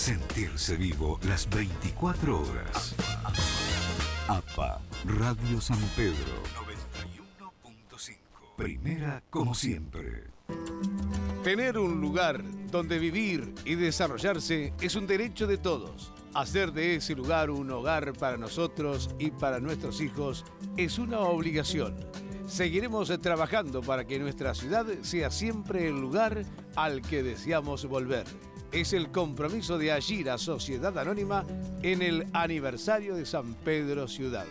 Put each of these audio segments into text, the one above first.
Sentirse vivo las 24 horas. APA, Radio San Pedro 91.5. Primera como siempre. Tener un lugar donde vivir y desarrollarse es un derecho de todos. Hacer de ese lugar un hogar para nosotros y para nuestros hijos es una obligación. Seguiremos trabajando para que nuestra ciudad sea siempre el lugar al que deseamos volver. Es el compromiso de Ayira Sociedad Anónima en el aniversario de San Pedro Ciudad.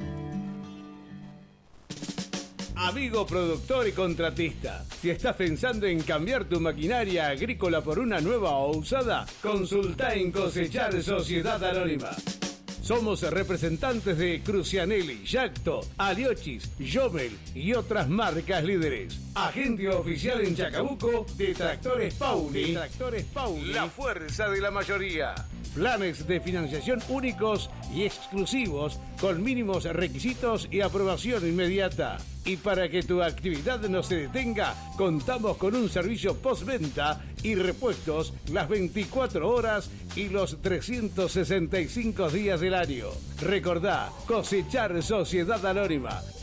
Amigo productor y contratista, si estás pensando en cambiar tu maquinaria agrícola por una nueva o usada, consulta en Cosechar Sociedad Anónima. Somos representantes de Crucianelli, Yacto, Aliochis, Jomel y otras marcas líderes. Agente oficial en Chacabuco de Tractores Pauli. La fuerza de la mayoría. Planes de financiación únicos y exclusivos con mínimos requisitos y aprobación inmediata. Y para que tu actividad no se detenga, contamos con un servicio postventa y repuestos las 24 horas y los 365 días del año. Recordá, Cosechar Sociedad Anónima.